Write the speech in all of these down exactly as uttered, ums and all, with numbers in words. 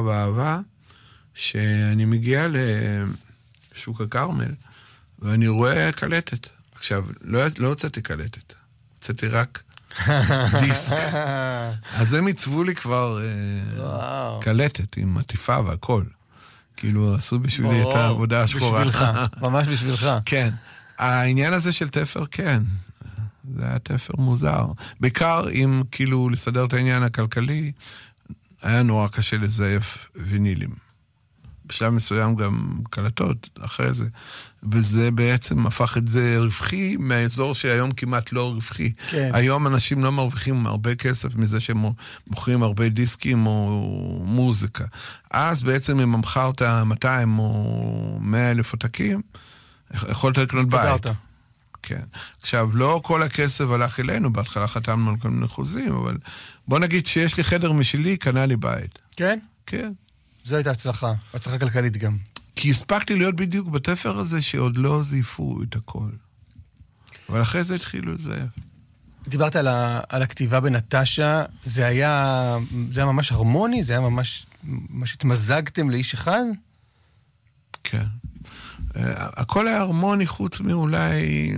ואהבה, שאני מגיע לשוק הכרמל, ואני רואה קלטת. עכשיו, לא, לא הוצאתי קלטת, הוצאתי רק דיסק. אז הם הצבו לי כבר uh, קלטת עם עטיפה והכל. כאילו, עשו בשבילי את העבודה השחורה. בשבילך, ממש בשבילך. כן. העניין הזה של תפר, כן. זה היה תפר מוזר. בעיקר אם כאילו לסדר את העניין הכלכלי, היה נורא קשה לזייף וינילים. בשלב מסוים גם קלטות אחרי זה, וזה בעצם הפך את זה רווחי, מהאזור שהיום כמעט לא רווחי. כן. היום אנשים לא מרוויחים הרבה כסף מזה שהם מוכרים הרבה דיסקים או מוזיקה. אז בעצם אם מכרת מאתיים או מאה אלף עותקים, יכולת לקנות בית. הסתדרת. כן. עכשיו, לא כל הכסף הלך אלינו, בהתחלה חתמנו על כל מיני חוזים, אבל בוא נגיד שיש לי חדר משלי, קנה לי בית. כן? כן. זו הייתה הצלחה, הצלחה כלכלית גם. כי הספקתי להיות בדיוק בתפר הזה שעוד לא זייפו את הכל. אבל אחרי זה התחילו לזייף. דיברת על, ה, על הכתיבה בנטשה, זה היה, זה היה ממש הרמוני? זה היה ממש, ממש התמזגתם לאיש אחד? כן. הכל היה הרמוני חוץ מאולי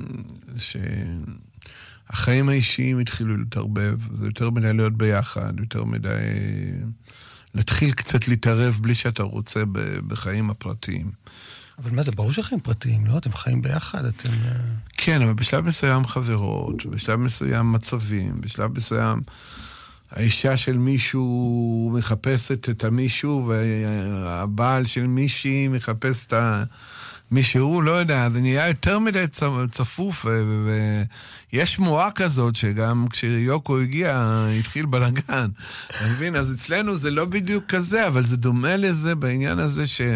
שהחיים האישיים התחילו להתערבב, זה יותר מדי להיות ביחד, יותר מדי להתחיל קצת להתערב בלי שאתה רוצה בחיים הפרטיים. אבל מה זה, ברור שחיים פרטיים, לא? אתם חיים ביחד, אתם... כן, אבל בשלב מסוים חברות, בשלב מסוים מצבים, בשלב מסוים האישה של מישהו מחפשת את המישהו, והבעל של מישהי מחפש את מישהו, לא יודע, זה נהיה יותר מדי צפוף, ויש שמועה כזאת שגם כשיוקו הגיע, התחיל בלגן. אתה מבין? אז אצלנו זה לא בדיוק כזה, אבל זה דומה לזה בעניין הזה ש...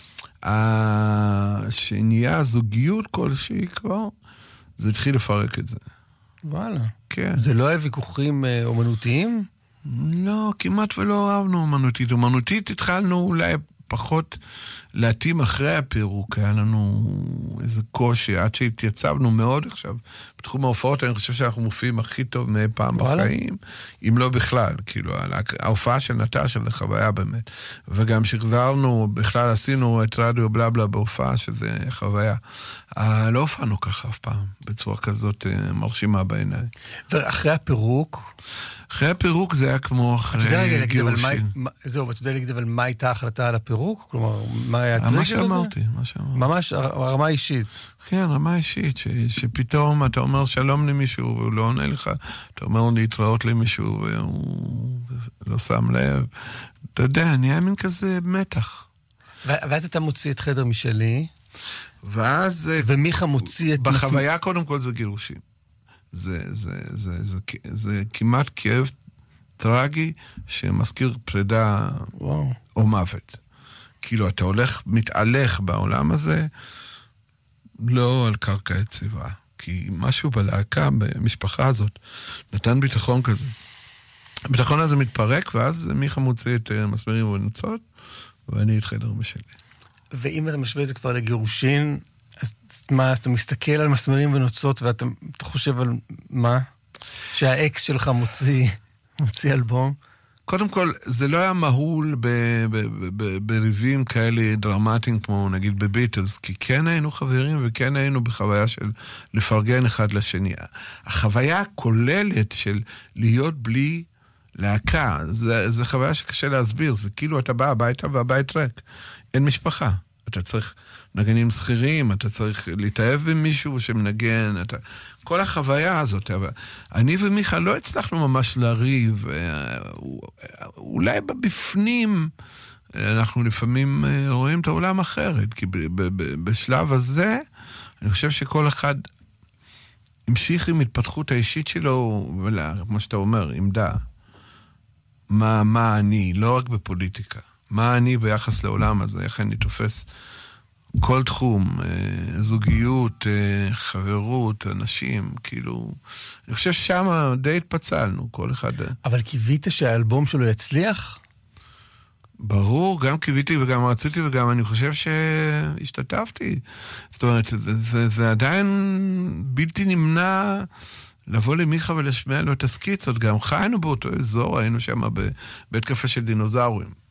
שנהיה זוגיות כלשהי כבר, זה התחיל לפרק את זה. וואלה. כן. זה לא היה ויכוחים אומנותיים? לא, כמעט ולא אהבנו אומנותית. אומנותית התחלנו אולי פחות להתאים אחרי הפירוק. היה לנו איזה קושי, עד שהתייצבנו מאוד עכשיו. בתחום ההופעות אני חושב שאנחנו מופיעים הכי טוב מאי פעם וואלה. בחיים, אם לא בכלל. כאילו, ההופעה של נטשה זה חוויה באמת. וגם שחזרנו, בכלל עשינו את רדיו בלה בלה בהופעה, שזה חוויה. לא הופענו ככה אף פעם, בצורה כזאת מרשימה בעיניי. ואחרי הפירוק... אחרי הפירוק זה היה כמו אחרי גירושים. זהו, ואתה יודע להגיד, אבל מה הייתה ההחלטה על הפירוק? כלומר, מה היה הטריגר הזה? מה שאמרתי, מה שאמרתי. ממש רמה אישית. כן, רמה אישית, שפתאום אתה אומר שלום למישהו, והוא לא עונה לך, אתה אומר להתראות למישהו, והוא לא שם לב. אתה יודע, נהיה מין כזה מתח. ואז אתה מוציא את חדר משלי, ואז... ומיכה מוציא את... בחוויה קודם כל זה גירושים. זה, זה, זה, זה, זה כמעט כאב טרגי שמזכיר פרידה וואו. או מוות. כאילו, אתה הולך, מתהלך בעולם הזה, לא על קרקע יציבה. כי משהו בלהקה, במשפחה הזאת, נתן ביטחון כזה. הביטחון הזה מתפרק, ואז מיכה מוציא את מסמרים ונוצות, ואני את חדר משלי. ואם אתה משווה את זה כבר לגירושין, אז מה, אז אתה מסתכל על מסמרים ונוצות, ואתה חושב על מה? שהאקס שלך מוציא, מוציא אלבום? קודם כל, זה לא היה מהול בריבים כאלה דרמטיים, כמו נגיד בביטלס, כי כן היינו חברים, וכן היינו בחוויה של לפרגן אחד לשני. החוויה הכוללת של להיות בלי להקה, זה, זה חוויה שקשה להסביר, זה כאילו אתה בא הביתה והבית ריק. אין משפחה. אתה צריך נגנים שכירים, אתה צריך להתאהב במישהו שמנגן, אתה... כל החוויה הזאת. אבל אני ומיכה לא הצלחנו ממש לריב, אולי בפנים אנחנו לפעמים רואים את העולם אחרת, כי בשלב הזה אני חושב שכל אחד המשיך עם התפתחות האישית שלו, כמו שאתה אומר, עמדה. מה, מה אני, לא רק בפוליטיקה. מה אני ביחס לעולם הזה, איך אני תופס כל תחום, זוגיות, חברות, אנשים, כאילו, אני חושב ששם די התפצלנו, כל אחד. אבל קיווית שהאלבום שלו יצליח? ברור, גם קיוויתי וגם רציתי וגם אני חושב שהשתתפתי. זאת אומרת, זה, זה עדיין בלתי נמנע לבוא למיכה ולשמע לו את הסקיצות. גם חיינו באותו אזור, היינו שם בבית קפה של דינוזאורים.